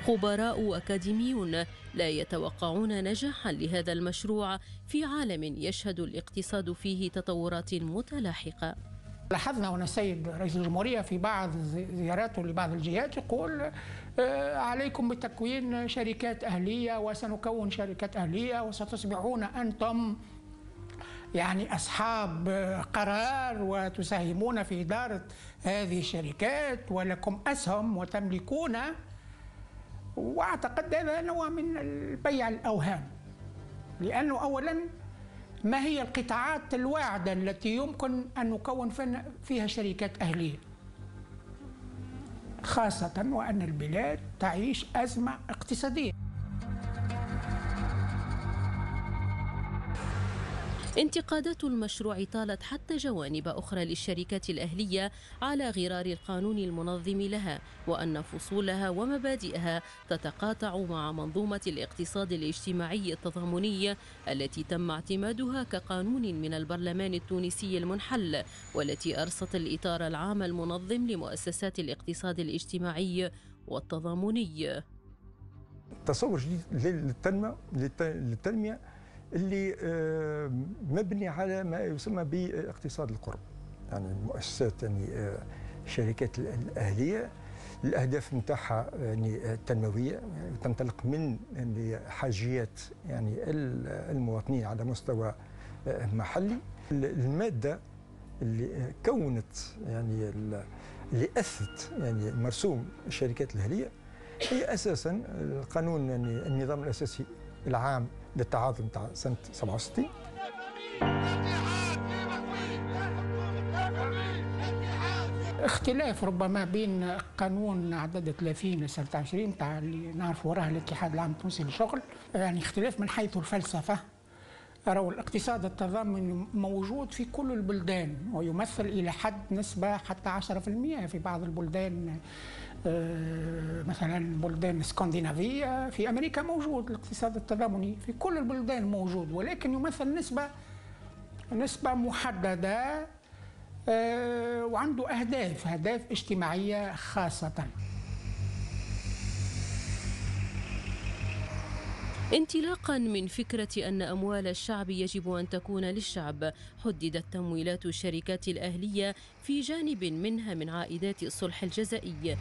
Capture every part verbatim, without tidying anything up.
خبراء وأكاديميون لا يتوقعون نجاحا لهذا المشروع في عالم يشهد الاقتصاد فيه تطورات متلاحقة. لاحظنا هنا السيد رئيس الجمهورية في بعض زياراته لبعض الجهات يقول عليكم بتكوين شركات أهلية، وسنكون شركات أهلية وستصبحون أنتم يعني أصحاب قرار وتساهمون في إدارة هذه الشركات ولكم أسهم وتملكون. وأعتقد هذا نوع من البيع الأوهام، لأنه أولاً ما هي القطاعات الواعدة التي يمكن أن نكون فيها شركات أهلية، خاصة وأن البلاد تعيش أزمة اقتصادية. انتقادات المشروع طالت حتى جوانب أخرى للشركات الأهلية على غرار القانون المنظم لها، وأن فصولها ومبادئها تتقاطع مع منظومة الاقتصاد الاجتماعي التضامني التي تم اعتمادها كقانون من البرلمان التونسي المنحل، والتي أرست الإطار العام المنظم لمؤسسات الاقتصاد الاجتماعي والتضامني. تصور جديد للتنمية للتنمية اللي مبني على ما يسمى باقتصاد القرب، يعني المؤسسات يعني الشركات الأهلية الأهداف نتاعها يعني التنموية، يعني تنطلق من يعني حاجيات يعني المواطنين على مستوى محلي. المادة اللي كونت يعني اللي أثت يعني مرسوم الشركات الأهلية هي أساسا القانون يعني النظام الأساسي العام للتعاظم تاع سنة سبعة وستين. اختلاف ربما بين قانون عدد ثلاثين لسنة عشرين تاع اللي نعرف وراه الاتحاد العام التونسي للشغل، يعني اختلاف من حيث الفلسفة. أرى الاقتصاد التضامني موجود في كل البلدان ويمثل إلى حد نسبة حتى عشرة بالمئة في بعض البلدان، مثلا بلدان اسكندنافية. في أمريكا موجود الاقتصاد التضامني، في كل البلدان موجود، ولكن يمثل نسبة نسبة محددة وعنده أهداف أهداف اجتماعية خاصة. انطلاقا من فكرة أن أموال الشعب يجب أن تكون للشعب، حددت تمويلات الشركات الأهلية في جانب منها من عائدات الصلح الجزائي.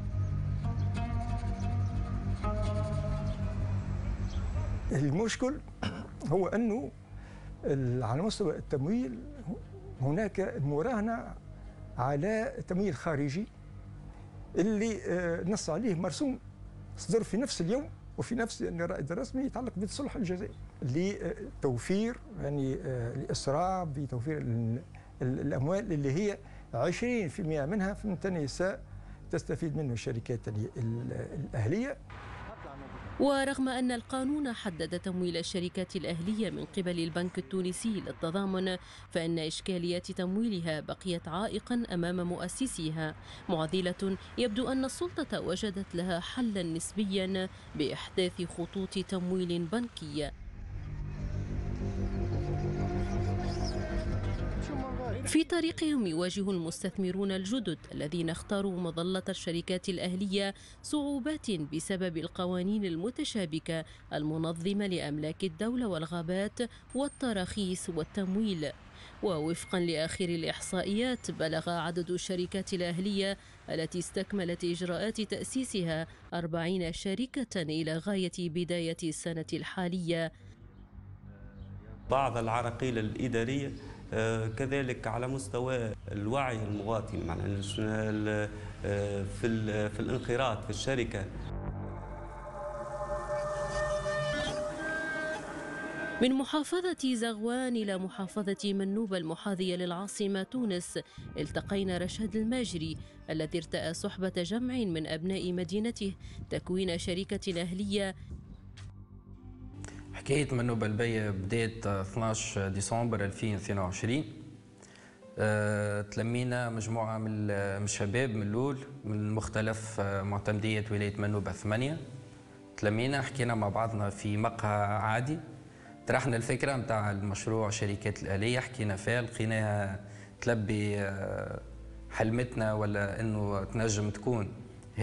المشكل هو أنه على مستوى التمويل هناك مراهنة على تمويل خارجي اللي نص عليه مرسوم صدر في نفس اليوم وفي نفس الرائد الرسمي يتعلق بالصلح الجزائي لتوفير يعني الإسراع بتوفير الأموال اللي هي عشرين بالمئة منها في التنساء تستفيد منه الشركات الأهلية. ورغم أن القانون حدد تمويل الشركات الأهلية من قبل البنك التونسي للتضامن، فإن إشكاليات تمويلها بقيت عائقا أمام مؤسسيها، معضلة يبدو أن السلطة وجدت لها حلا نسبيا بإحداث خطوط تمويل بنكي. في طريقهم يواجه المستثمرون الجدد الذين اختاروا مظلة الشركات الأهلية صعوبات بسبب القوانين المتشابكة المنظمة لأملاك الدولة والغابات والتراخيص والتمويل. ووفقا لآخر الإحصائيات بلغ عدد الشركات الأهلية التي استكملت إجراءات تأسيسها أربعين شركة إلى غاية بداية السنة الحالية. بعض العراقيل الإدارية كذلك على مستوى الوعي المواطن، معناها في في الانخراط في الشركة. من محافظة زغوان إلى محافظة منوب المحاذية للعاصمة تونس التقينا رشاد الماجري الذي ارتأى صحبة جمع من أبناء مدينته تكوين شركة أهلية. حكاية منوب البية بدأت اثناش ديسمبر ألفين واثنين وعشرين. أه تلمينا مجموعة من الشباب من الأول من مختلف معتمدية ولاية منوب الثمانية. تلمينا حكينا مع بعضنا في مقهى عادي، طرحنا الفكرة متاع المشروع شركات الآلية، حكينا فيها لقيناها تلبي حلمتنا ولا انه تنجم تكون